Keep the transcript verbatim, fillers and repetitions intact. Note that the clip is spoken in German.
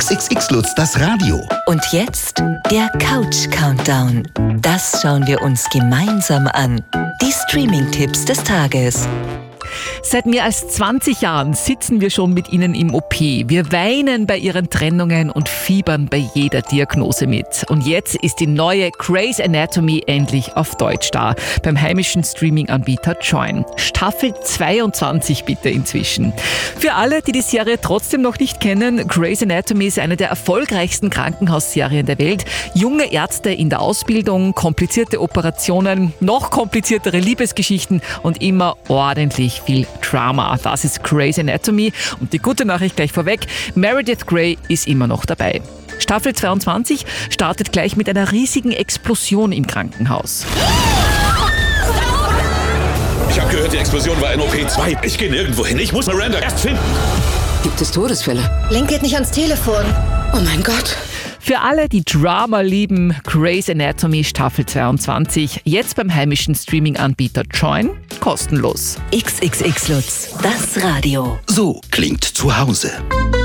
X X X Lutz, das Radio. Und jetzt der Couch-Countdown. Das schauen wir uns gemeinsam an. Die Streaming-Tipps des Tages. Seit mehr als zwanzig Jahren sitzen wir schon mit ihnen im O P. Wir weinen bei ihren Trennungen und fiebern bei jeder Diagnose mit. Und jetzt ist die neue Grey's Anatomy endlich auf Deutsch da, beim heimischen Streaming-Anbieter Joyn. Staffel zweiundzwanzig bitte inzwischen. Für alle, die die Serie trotzdem noch nicht kennen, Grey's Anatomy ist eine der erfolgreichsten Krankenhausserien der Welt. Junge Ärzte in der Ausbildung, komplizierte Operationen, noch kompliziertere Liebesgeschichten und immer ordentlich viel Drama. Das ist Grey's Anatomy. Und die gute Nachricht gleich vorweg, Meredith Grey ist immer noch dabei. Staffel zweiundzwanzig startet gleich mit einer riesigen Explosion im Krankenhaus. Ich habe gehört, die Explosion war in O P zwei. Ich gehe nirgendwo hin. Ich muss Miranda erst finden. Gibt es Todesfälle? Link geht nicht ans Telefon. Oh mein Gott. Für alle, die Drama lieben, Grey's Anatomy Staffel zweiundzwanzig, jetzt beim heimischen Streaming-Anbieter Joyn, kostenlos. X X X Lutz, das Radio. So klingt zu Hause.